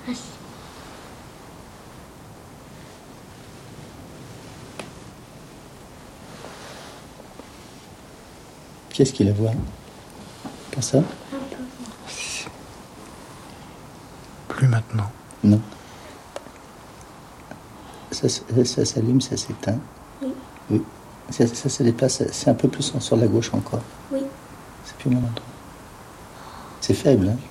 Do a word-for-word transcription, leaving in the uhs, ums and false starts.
Ah, si. Qu'est-ce qu'il a à voir? Personne? Un peu voir. Plus maintenant. Non. Ça, ça s'allume, ça s'éteint. Oui. Oui. Ça, ça se déplace, c'est un peu plus sur la gauche encore. Oui. C'est plus le même endroit. C'est faible, hein?